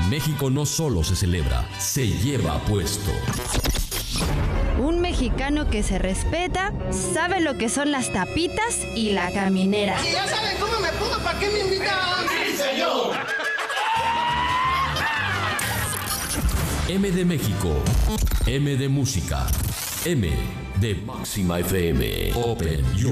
En México no solo se celebra, se lleva puesto. Un mexicano que se respeta, sabe lo que son las tapitas y la caminera. Y ya saben cómo me pongo, ¿para qué me invitan? ¡Sí, señor! M de México, M de música, M de Máxima FM. Open